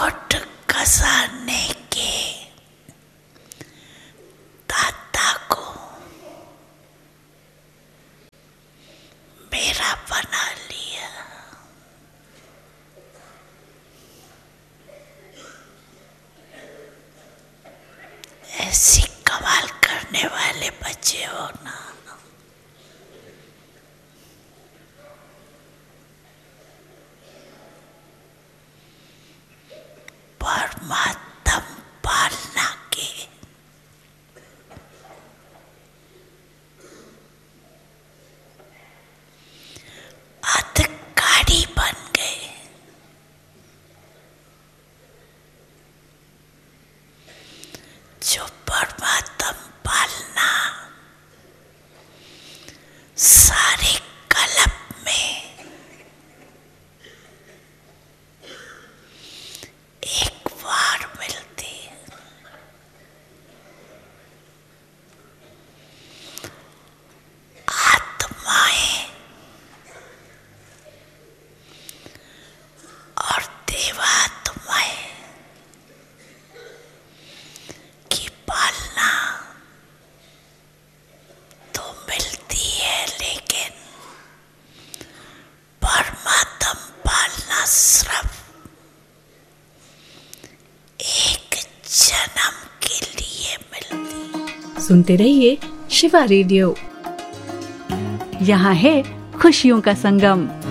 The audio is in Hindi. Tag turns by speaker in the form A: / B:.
A: होठ खसाने के दाता को मेरा बना लिया। ऐसी कमाल करने वाले बच्चे हो ना। परमात्म पालना के अधिकारी बन गए। जो परमात्म पालना सारे कल्प में एक बार मिलती है। आत्माएं और देवात्माएं की पालना तो मिलती है, लेकिन परमात्म पालना सिर्फ एक जन्म के लिए मिलती।
B: सुनते रहिए शिवा रेडियो। यहाँ है खुशियों का संगम।